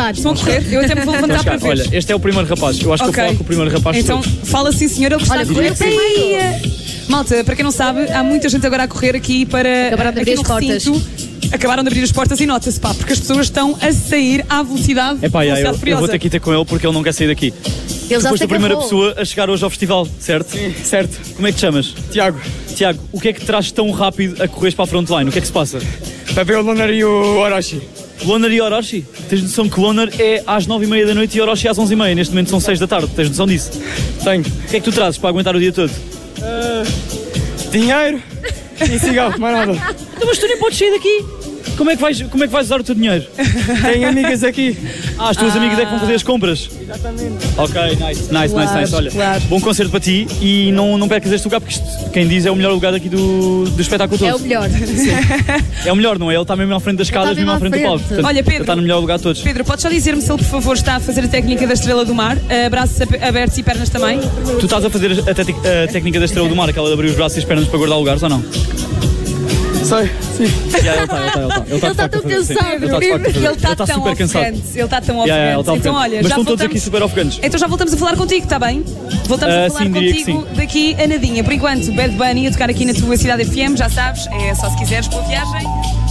vontade. Estão a correr? Eu até me vou levantar para ver. Olha, este é o primeiro rapaz. Eu acho que eu falo com o primeiro rapaz. Então, fala sim, senhor. Ele Olha, correr primeiro. Malta, para quem não sabe, há muita gente agora a correr aqui para... Acabaram de abrir as portas. Acabaram de abrir as portas e nota-se, pá, porque as pessoas estão a sair à velocidade. É pá, eu vou ter que ir com ele porque ele não quer sair daqui. Ele já foste a primeira agarrou. pessoa a chegar hoje ao festival, certo? Sim. Certo. Como é que te chamas? Tiago. Tiago, o que é que te traz tão rápido a correr para a frontline? O que é que se passa? Para ver o Loner e o Orochi. Loner e Orochi? Tens noção que Loner é às 9h30 da noite e Orochi às 11h30? Neste momento são 6 da tarde. Tens noção disso? Tenho. O que é que tu trazes para aguentar o dia todo? Dinheiro e cigarro, mais nada. Então, mas tu nem podes sair daqui. Como é que vais usar o teu dinheiro? Tenho amigas aqui. As tuas amigas é que vão fazer as compras? Exatamente. Ok, nice. Olha, claro. bom concerto para ti e não percas este lugar porque isto, quem diz, é o melhor lugar aqui do espetáculo todo. É o melhor. É o melhor, não é? Ele está mesmo à frente das escadas, mesmo à frente do palco. Portanto, Olha, Pedro. ele está no melhor lugar de todos. Pedro, podes só dizer-me se ele, por favor, está a fazer a técnica da Estrela do Mar? Braços abertos e pernas também? Tu estás a fazer a técnica da Estrela do Mar, aquela de abrir os braços e as pernas para guardar lugares ou não? Sei, sim. Ele está tão cansado. Ele está tão tão super cansado. ofegante. Ele está tão Ele ofegante. está Então, olha, Mas já estão todos voltamos... aqui super ofegantes. Então já voltamos a falar contigo, está bem? Voltamos a falar sim, diria que contigo daqui a nadinha. Por enquanto, Bad Bunny a tocar aqui na tua Cidade FM, já sabes, é só se quiseres, boa viagem.